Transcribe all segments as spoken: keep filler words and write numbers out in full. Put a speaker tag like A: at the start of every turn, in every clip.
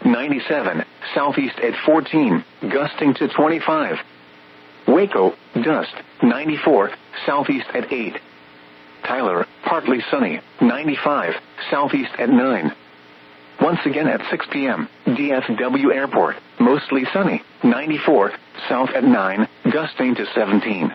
A: ninety-seven, southeast at fourteen, gusting to twenty-five. Waco, dust, ninety-four, southeast at eight. Tyler, partly sunny, ninety-five, southeast at nine. Once again at six p.m., D F W Airport, mostly sunny, ninety-four, south at nine, gusting to seventeen.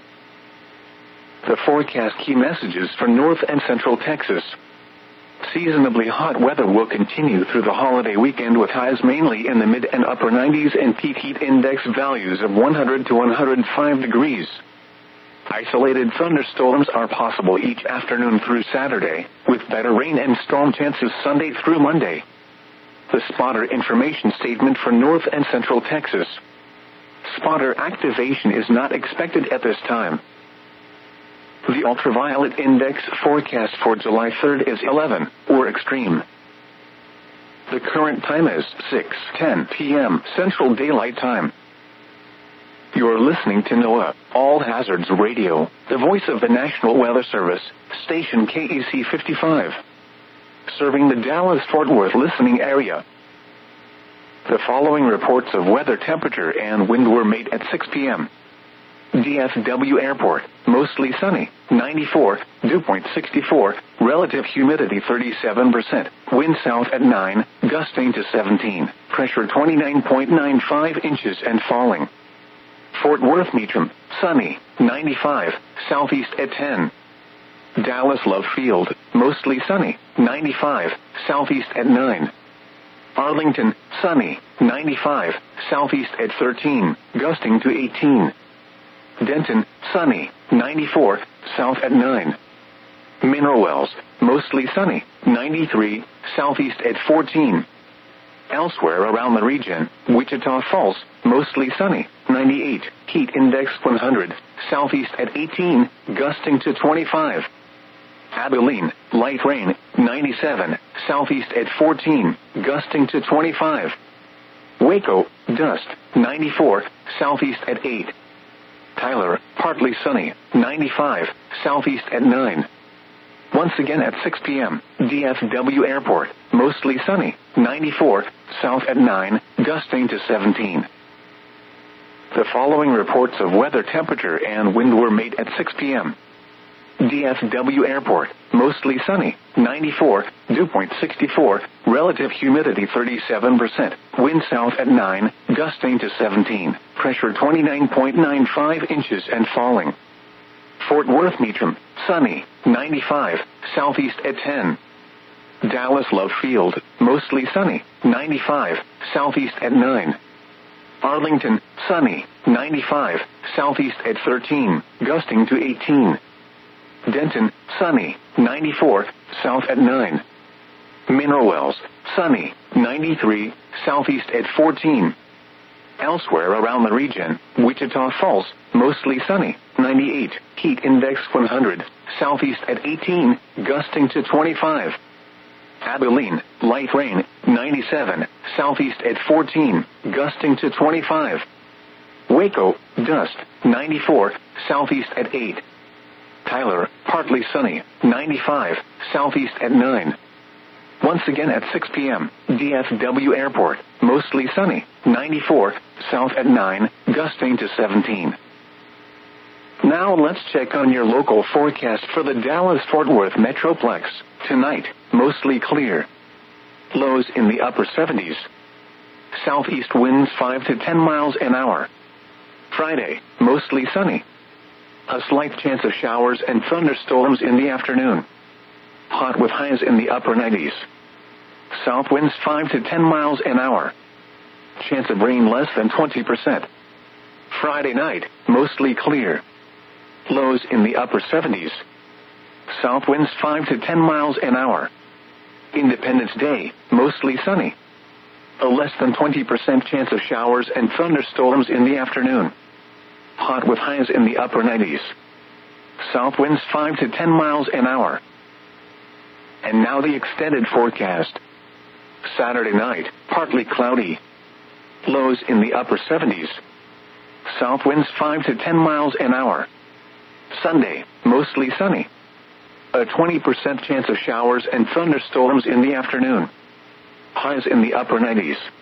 A: The forecast key messages for North and Central Texas. Seasonably hot weather will continue through the holiday weekend with highs mainly in the mid and upper nineties and peak heat index values of one hundred to one hundred five degrees. Isolated thunderstorms are possible each afternoon through Saturday, with better rain and storm chances Sunday through Monday. The spotter information statement for North and Central Texas. Spotter activation is not expected at this time. The ultraviolet index forecast for July third is eleven, or extreme. The current time is six ten p.m. Central Daylight Time. You're listening to NOAA, All Hazards Radio, the voice of the National Weather Service, station K E C fifty-five. Serving the Dallas-Fort Worth listening area. The following reports of weather temperature and wind were made at six p.m. D F W Airport, mostly sunny, ninety-four, dew point sixty-four, relative humidity thirty-seven percent, wind south at nine, gusting to seventeen, pressure twenty-nine point nine five inches and falling. Fort Worth Meacham, sunny, ninety-five, southeast at ten. Dallas Love Field, mostly sunny, ninety-five, southeast at nine. Arlington, sunny, ninety-five, southeast at thirteen, gusting to eighteen. Denton, sunny, ninety-four, south at nine. Mineral Wells, mostly sunny, ninety-three, southeast at fourteen. Elsewhere around the region, Wichita Falls, mostly sunny, ninety-eight, heat index one hundred, southeast at eighteen, gusting to twenty-five. Abilene, light rain, ninety-seven, southeast at fourteen, gusting to twenty-five. Waco, dust, ninety-four, southeast at eight. Tyler, partly sunny, ninety-five, southeast at nine. Once again at six p.m., D F W Airport, mostly sunny, ninety-four, south at nine, gusting to seventeen. The following reports of weather temperature and wind were made at six p.m. D F W Airport, mostly sunny, ninety-four, dew point sixty-four, relative humidity thirty-seven percent, wind south at nine, gusting to seventeen, pressure twenty-nine point nine five inches and falling. Fort Worth Meacham, sunny, ninety-five, southeast at ten. Dallas Love Field, mostly sunny, ninety-five, southeast at nine. Arlington, sunny, ninety-five, southeast at thirteen, gusting to eighteen. Denton, sunny, ninety-four, south at nine. Mineral Wells, sunny, ninety-three, southeast at fourteen. Elsewhere around the region, Wichita Falls, mostly sunny, ninety-eight, heat index one hundred, southeast at eighteen, gusting to twenty-five. Abilene, light rain, ninety-seven, southeast at fourteen, gusting to twenty-five. Waco, dust, ninety-four, southeast at eight. Tyler, partly sunny, ninety-five, southeast at nine. Once again at six p.m., D F W Airport, mostly sunny, ninety-four, south at nine, gusting to seventeen. Now let's check on your local forecast for the Dallas-Fort Worth Metroplex. Tonight, mostly clear. Lows in the upper seventies. Southeast winds five to ten miles an hour. Friday, mostly sunny. A slight chance of showers and thunderstorms in the afternoon. Hot with highs in the upper nineties. South winds five to ten miles an hour. Chance of rain less than twenty percent. Friday night, mostly clear. Lows in the upper seventies. South winds five to ten miles an hour. Independence Day, mostly sunny. A less than twenty percent chance of showers and thunderstorms in the afternoon. Hot with highs in the upper nineties. South winds five to ten miles an hour. And now the extended forecast. Saturday night, partly cloudy. Lows in the upper seventies. South winds five to ten miles an hour. Sunday, mostly sunny. A twenty percent chance of showers and thunderstorms in the afternoon. Highs in the upper nineties.